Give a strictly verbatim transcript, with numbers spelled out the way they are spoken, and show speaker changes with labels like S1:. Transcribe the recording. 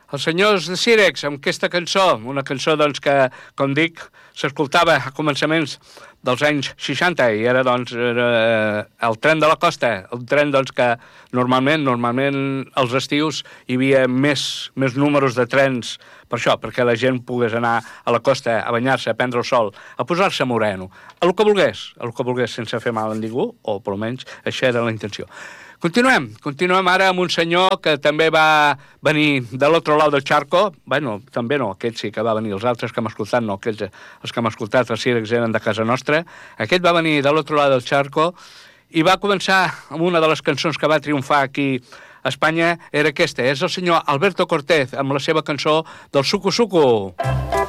S1: Els senyors de Sírex, amb aquesta cançó, una cançó doncs, que, com dic, s'escoltava a començaments dels anys seixanta i era, doncs, era el tren de la costa, el tren doncs, que normalment, normalment als estius hi havia més, més números de trens per això, perquè la gent pogués anar a la costa a banyar-se, a prendre el sol, a posar-se moreno, a lo que volgués, a lo que volgués sense fer mal a ningú, o per almenys això era la intenció. Continuem, continuem ara amb un senyor que també va venir de l'altre lado del charco, bueno, també no, aquest sí que va venir, els altres que hem escoltat no, aquests, els que hem escoltat els Sírex eren de casa nostra, aquest va venir de l'altre lado del charco i va començar amb una de les cançons que va triomfar aquí a Espanya, era aquesta, és el senyor Alberto Cortés amb la seva cançó del Suco Suco.